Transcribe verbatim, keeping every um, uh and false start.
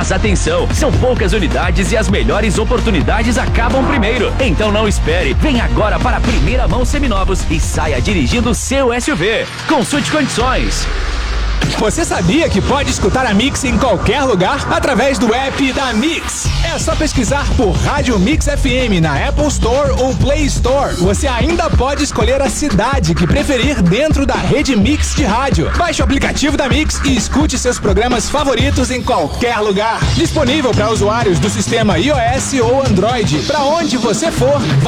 Mas atenção, são poucas unidades e as melhores oportunidades acabam primeiro. Então não espere, vem agora para a Primeira Mão Seminovos e saia dirigindo seu S U V. Consulte condições. Você sabia que pode escutar a Mix em qualquer lugar através do app da Mix? É só pesquisar por Rádio Mix F M na Apple Store ou Play Store. Você ainda pode escolher a cidade que preferir dentro da rede Mix de rádio. Baixe o aplicativo da Mix e escute seus programas favoritos em qualquer lugar. Disponível para usuários do sistema iOS ou Android. Para onde você for,